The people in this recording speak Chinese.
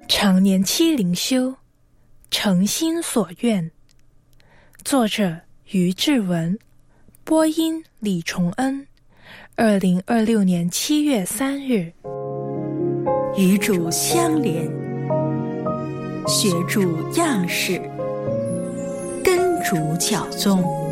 常年期灵修，诚心所愿。作者于志文，播音李崇恩。2026年7月3日。 与主相连，学主样式，跟主教宗。